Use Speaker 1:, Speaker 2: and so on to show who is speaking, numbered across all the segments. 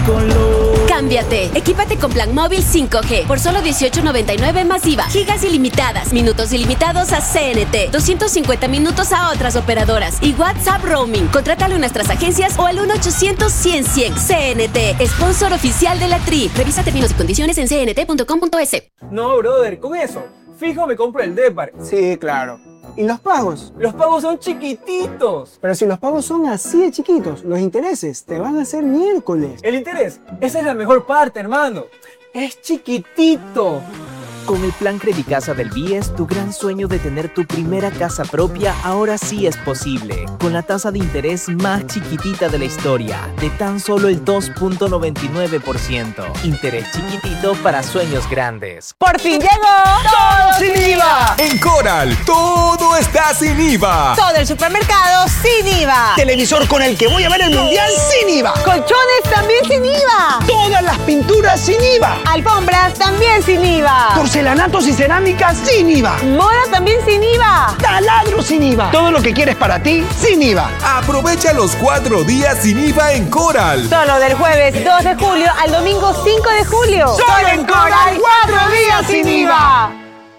Speaker 1: Cámbiate. Equípate con plan móvil 5G por solo $18.99 más IVA. Gigas ilimitadas, minutos ilimitados a CNT, 250 minutos a otras operadoras y WhatsApp roaming. Contrátalo en nuestras agencias o al 1-800-100-100. CNT, sponsor oficial de la Tri. Revisa términos y condiciones en cnt.com.es.
Speaker 2: No, brother, con eso, fijo me compro el Depar.
Speaker 3: Sí, claro. ¿Y los pagos?
Speaker 2: Los pagos son chiquititos.
Speaker 3: Pero si los pagos son así de chiquitos, los intereses te van a hacer miércoles.
Speaker 2: El interés, esa es la mejor parte, hermano. Es chiquitito.
Speaker 4: Con el plan Credicasa del BIES, tu gran sueño de tener tu primera casa propia ahora sí es posible. Con la tasa de interés más chiquitita de la historia, de tan solo el 2.99%. Interés chiquitito para sueños grandes.
Speaker 5: ¡Por fin llegó! ¡Todo sin IVA!
Speaker 6: En Coral, todo está sin IVA.
Speaker 5: Todo el supermercado sin IVA.
Speaker 7: Televisor con el que voy a ver el mundial sin IVA.
Speaker 5: Colchones también sin IVA.
Speaker 7: Todas las pinturas sin IVA.
Speaker 5: Alfombras también sin IVA.
Speaker 7: Porcelanatos y cerámicas sin IVA.
Speaker 5: Moda también sin IVA.
Speaker 7: Taladro sin IVA. Todo lo que quieres para ti sin IVA.
Speaker 6: Aprovecha los 4 días sin IVA en Coral.
Speaker 5: Solo del jueves 2 de julio al domingo 5 de julio.
Speaker 7: Solo en Coral 4 días sin IVA.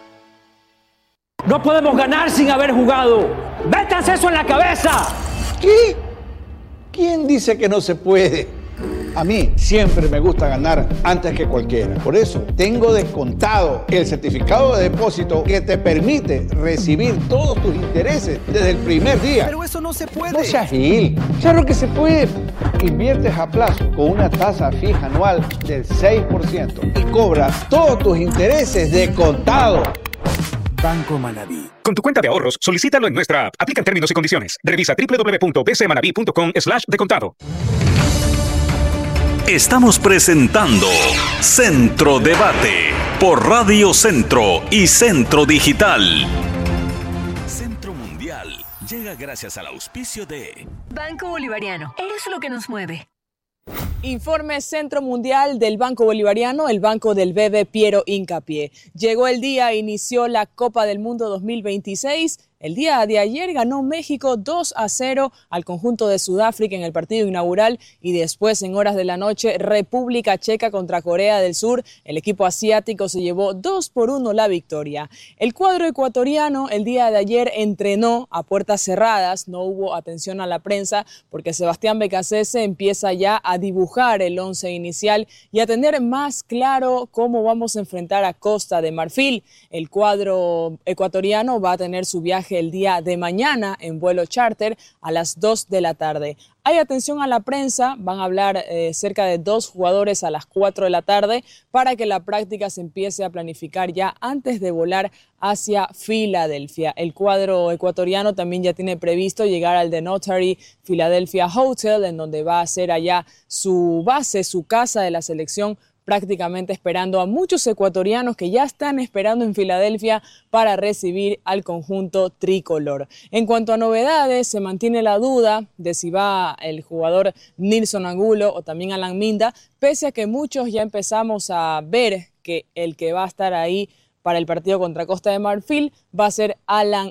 Speaker 8: No podemos ganar sin haber jugado. ¡Métanse eso en la cabeza!
Speaker 9: ¿Qué? ¿Quién dice que no se puede? A mí siempre me gusta ganar antes que cualquiera. Por eso tengo descontado el certificado de depósito que te permite recibir todos tus intereses desde el primer día.
Speaker 7: Pero eso no se puede.
Speaker 9: No seas gil. Claro que se puede. Inviertes a plazo con una tasa fija anual del 6% y cobras todos tus intereses de contado.
Speaker 10: Banco Manaví. Con tu cuenta de ahorros, solicítalo en nuestra app. Aplican términos y condiciones. Revisa www.bcmanaví.com/deccontado.
Speaker 11: Estamos presentando Centro Debate por Radio Centro y Centro Digital. Centro Mundial llega gracias al auspicio de
Speaker 12: Banco Bolivariano. Eres lo que nos mueve.
Speaker 13: Informe Centro Mundial del Banco Bolivariano, el banco del bebé Piero Hincapié. Llegó el día, inició la Copa del Mundo 2026. El día de ayer ganó México 2-0 al conjunto de Sudáfrica en el partido inaugural y después en horas de la noche República Checa contra Corea del Sur. El equipo asiático se llevó 2-1 la victoria. El cuadro ecuatoriano el día de ayer entrenó a puertas cerradas, no hubo atención a la prensa porque Sebastián Becasese empieza ya a dibujar el 11 inicial y a tener más claro cómo vamos a enfrentar a Costa de Marfil. El cuadro ecuatoriano va a tener su viaje el día de mañana en vuelo charter a las 2 de la tarde. Hay atención a la prensa, van a hablar cerca de 2 jugadores a las 4 de la tarde para que la práctica se empiece a planificar ya antes de volar hacia Filadelfia. El cuadro ecuatoriano también ya tiene previsto llegar al The Notary Philadelphia Hotel, en donde va a ser allá su base, su casa de la selección, prácticamente esperando a muchos ecuatorianos que ya están esperando en Filadelfia para recibir al conjunto tricolor. En cuanto a novedades, se mantiene la duda de si va el jugador Nilson Angulo o también Alan Minda, pese a que muchos ya empezamos a ver que el que va a estar ahí para el partido contra Costa de Marfil va a ser Alan